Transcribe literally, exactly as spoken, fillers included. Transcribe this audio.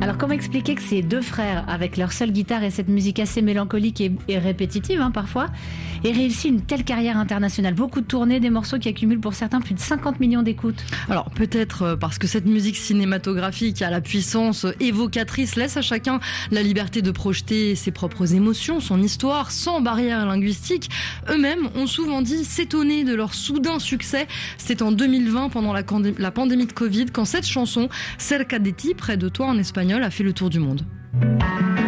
Alors comment expliquer que ces deux frères, avec leur seule guitare et cette musique assez mélancolique et, et répétitive hein, parfois, aient réussi une telle carrière internationale? Beaucoup de tournées, des morceaux qui accumulent pour certains plus de cinquante millions d'écoutes. Alors peut-être parce que cette musique cinématographique à la puissance évocatrice laisse à chacun la liberté de projeter ses propres émotions, son histoire, sans barrière linguistique. Eux-mêmes ont souvent dit s'étonner de leur soudain succès. C'était en deux mille vingt, pendant la, candé- la pandémie de Covid, quand cette chanson, Cerca de ti, près de toi en espagnol, a fait le tour du monde.